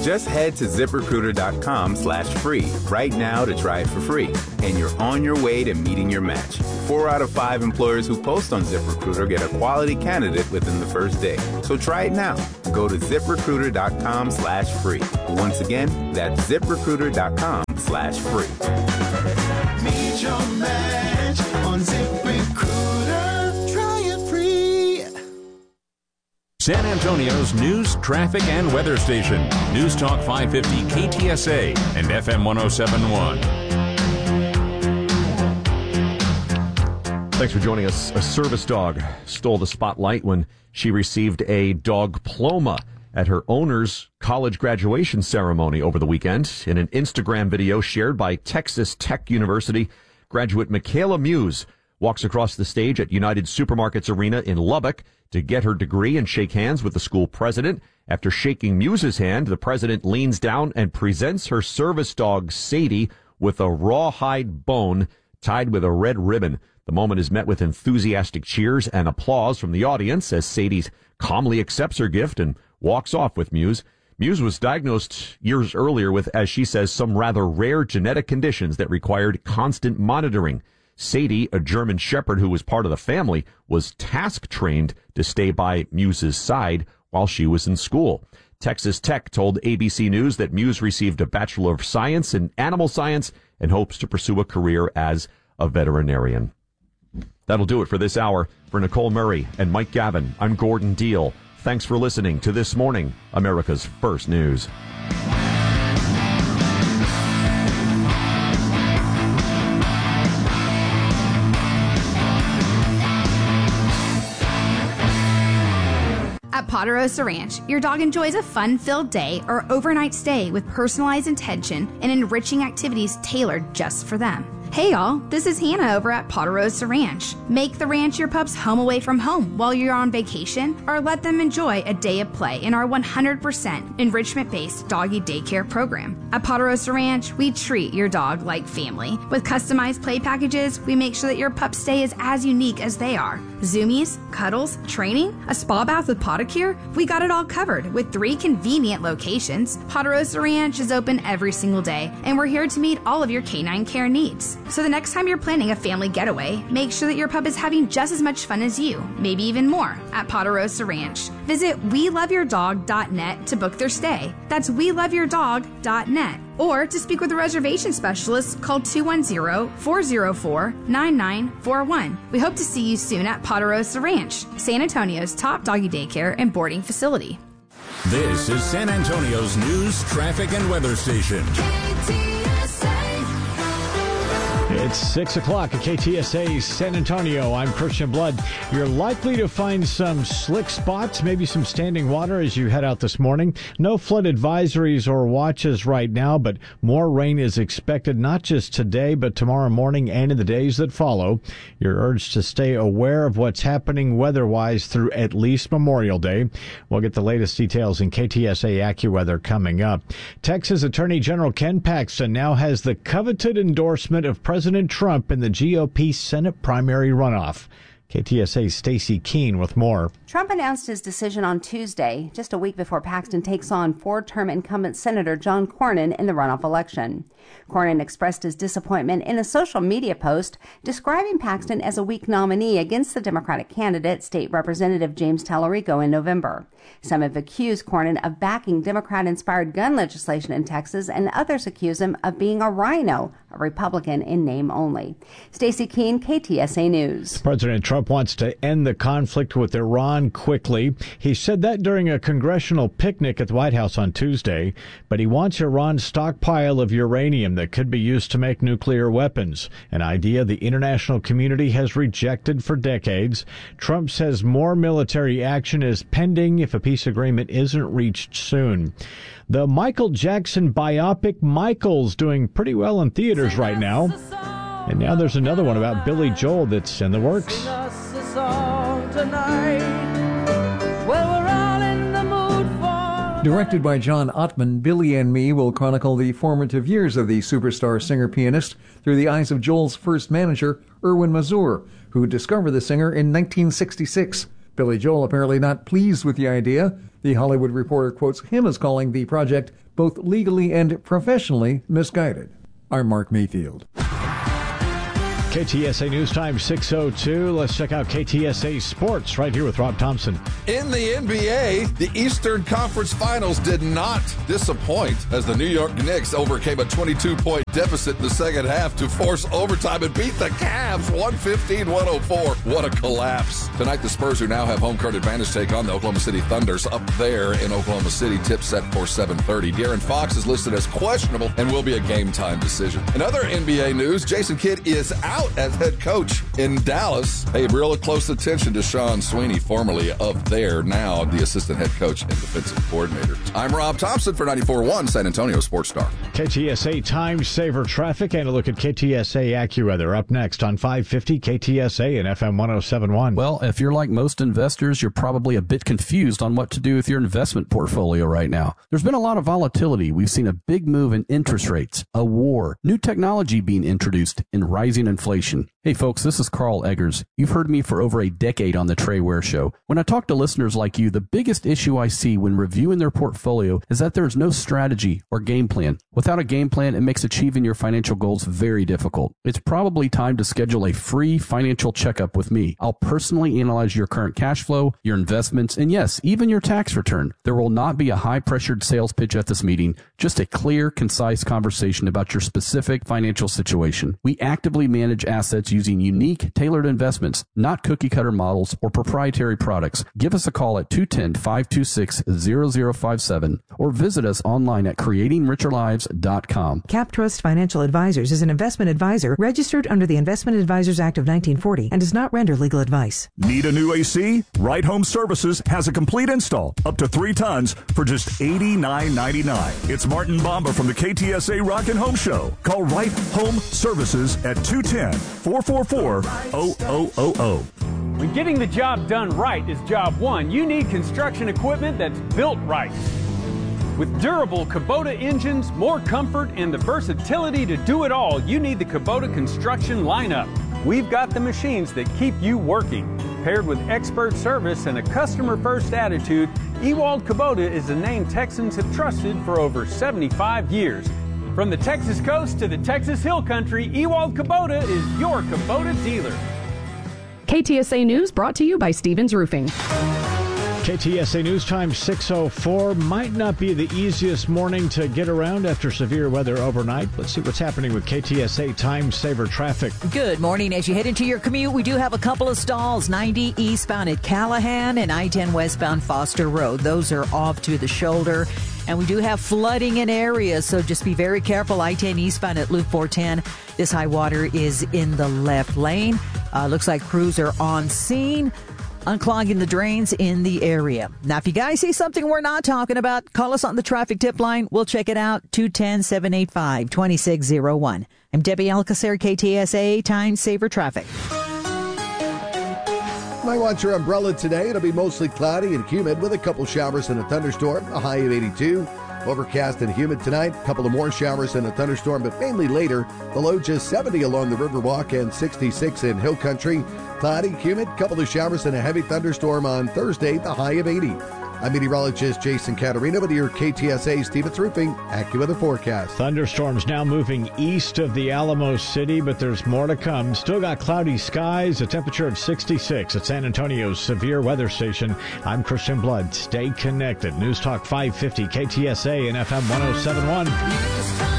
Just head to ZipRecruiter.com/free right now to try it for free, and you're on your way to meeting your match. 4 out of 5 employers who post on ZipRecruiter get a quality candidate within the first day. So try it now. Go to ZipRecruiter.com/free. Once again, that's ZipRecruiter.com/free. Meet your match on ZipRecruiter. Try it free. San Antonio's news, traffic, and weather station. News Talk 550 KTSA and FM 107.1. Thanks for joining us. A service dog stole the spotlight when she received a dogploma at her owner's college graduation ceremony over the weekend. In an Instagram video shared by Texas Tech University, graduate Michaela Muse walks across the stage at United Supermarkets Arena in Lubbock to get her degree and shake hands with the school president. After shaking Muse's hand, the president leans down and presents her service dog, Sadie, with a rawhide bone tied with a red ribbon. The moment is met with enthusiastic cheers and applause from the audience as Sadie calmly accepts her gift and walks off with Muse. Muse was diagnosed years earlier with, as she says, some rather rare genetic conditions that required constant monitoring. Sadie, a German Shepherd who was part of the family, was task-trained to stay by Muse's side while she was in school. Texas Tech told ABC News that Muse received a Bachelor of Science in Animal Science and hopes to pursue a career as a veterinarian. That'll do it for this hour. For Nicole Murray and Mike Gavin, I'm Gordon Deal. Thanks for listening to This Morning, America's First News. At Ponderosa Ranch, your dog enjoys a fun-filled day or overnight stay with personalized attention and enriching activities tailored just for them. Hey y'all, this is Hannah over at Ponderosa Ranch. Make the ranch your pup's home away from home while you're on vacation, or let them enjoy a day of play in our 100% enrichment-based doggy daycare program. At Ponderosa Ranch, we treat your dog like family. With customized play packages, we make sure that your pup's stay is as unique as they are. Zoomies, cuddles, training, a spa bath with podicure, we got it all covered with 3 convenient locations. Ponderosa Ranch is open every single day, and we're here to meet all of your canine care needs. So the next time you're planning a family getaway, make sure that your pup is having just as much fun as you, maybe even more, at Ponderosa Ranch. Visit WeLoveYourDog.net to book their stay. That's WeLoveYourDog.net. Or to speak with a reservation specialist, call 210-404-9941. We hope to see you soon at Ponderosa Ranch, San Antonio's top doggy daycare and boarding facility. This is San Antonio's news, traffic, and weather station. It's 6 o'clock at KTSA San Antonio. I'm Christian Blood. You're likely to find some slick spots, maybe some standing water as you head out this morning. No flood advisories or watches right now, but more rain is expected not just today, but tomorrow morning and in the days that follow. You're urged to stay aware of what's happening weather-wise through at least Memorial Day. We'll get the latest details in KTSA AccuWeather coming up. Texas Attorney General Ken Paxton now has the coveted endorsement of President Trump in the GOP Senate primary runoff. KTSA's Stacey Keene with more. Trump announced his decision on Tuesday, just a week before Paxton takes on 4-term incumbent Senator John Cornyn in the runoff election. Cornyn expressed his disappointment in a social media post describing Paxton as a weak nominee against the Democratic candidate, State Representative James Tallarico, in November. Some have accused Cornyn of backing Democrat-inspired gun legislation in Texas, and others accuse him of being a rhino, a Republican in name only. Stacey Keene, KTSA News. President Trump wants to end the conflict with Iran quickly. He said that during a congressional picnic at the White House on Tuesday, but he wants Iran's stockpile of uranium that could be used to make nuclear weapons, an idea the international community has rejected for decades. Trump says more military action is pending if a peace agreement isn't reached soon. The Michael Jackson biopic Michael's doing pretty well in theaters right now. And now there's another one about Billy Joel that's in the works. Directed by John Ottman, Billy and Me will chronicle the formative years of the superstar singer-pianist through the eyes of Joel's first manager, Erwin Mazur, who discovered the singer in 1966. Billy Joel apparently not pleased with the idea. The Hollywood Reporter quotes him as calling the project both legally and professionally misguided. I'm Mark Mayfield. KTSA News Time 6:02. Let's check out KTSA Sports right here with Rob Thompson. In the NBA, the Eastern Conference Finals did not disappoint as the New York Knicks overcame a 22-point deficit in the second half to force overtime and beat the Cavs 115-104. What a collapse. Tonight, the Spurs, who now have home court advantage, take on the Oklahoma City Thunders up there in Oklahoma City. Tip set for 7:30. De'Aaron Fox is listed as questionable and will be a game-time decision. In other NBA news, Jason Kidd is out as head coach in Dallas. Paid real close attention to Sean Sweeney, formerly of there, now the assistant head coach and defensive coordinator. I'm Rob Thompson for 94.1 San Antonio Sports Star. KTSA Time Saver Traffic and a look at KTSA AccuWeather up next on 550 KTSA and FM 107.1. Well, if you're like most investors, you're probably a bit confused on what to do with your investment portfolio right now. There's been a lot of volatility. We've seen a big move in interest rates, a war, new technology being introduced, and rising inflation. Hey folks, this is Carl Eggers. You've heard me for over a decade on the Trey Ware Show. When I talk to listeners like you, the biggest issue I see when reviewing their portfolio is that there's no strategy or game plan. Without a game plan, it makes achieving your financial goals very difficult. It's probably time to schedule a free financial checkup with me. I'll personally analyze your current cash flow, your investments, and yes, even your tax return. There will not be a high-pressured sales pitch at this meeting, just a clear, concise conversation about your specific financial situation. We actively manage assets using unique, tailored investments, not cookie-cutter models or proprietary products. Give us a call at 210-526-0057 or visit us online at creatingricherlives.com. CapTrust Financial Advisors is an investment advisor registered under the Investment Advisors Act of 1940 and does not render legal advice. Need a new AC? Right Home Services has a complete install, up to 3 tons, for just $89.99. It's Martin Bomba from the KTSA Rockin' Home Show. Call Right Home Services at 210-444-0000. When getting the job done right is job one, you need construction equipment that's built right. With durable Kubota engines, more comfort, and the versatility to do it all, you need the Kubota construction lineup. We've got the machines that keep you working. Paired with expert service and a customer-first attitude, Ewald Kubota is a name Texans have trusted for over 75 years. From the Texas coast to the Texas Hill Country, Ewald Kubota is your Kubota dealer. KTSA News brought to you by Stevens Roofing. KTSA News Time 6:04. Might not be the easiest morning to get around after severe weather overnight. Let's see what's happening with KTSA Time Saver Traffic. Good morning. As you head into your commute, we do have a couple of stalls. 90 eastbound at Callahan and I-10 westbound Foster Road. Those are off to the shoulder. And we do have flooding in areas, so just be very careful. I-10 eastbound at Loop 410. This high water is in the left lane. Looks like crews are on scene, unclogging the drains in the area. Now, if you guys see something we're not talking about, call us on the traffic tip line. We'll check it out, 210-785-2601. I'm Debbie Alcacer, KTSA Time Saver Traffic. Might want your umbrella today. It'll be mostly cloudy and humid with a couple showers and a thunderstorm, a high of 82. Overcast and humid tonight. A couple of more showers and a thunderstorm, but mainly later. The low just 70 along the Riverwalk and 66 in Hill Country. Cloudy, humid, couple of showers and a heavy thunderstorm on Thursday, the high of 80. I'm meteorologist Jason Caterino with your KTSA Stevens Roofing AccuWeather forecast. Thunderstorms now moving east of the Alamo City, but there's more to come. Still got cloudy skies, a temperature of 66 at San Antonio's severe weather station. I'm Christian Blood. Stay connected. News Talk 550 KTSA and FM 107.1.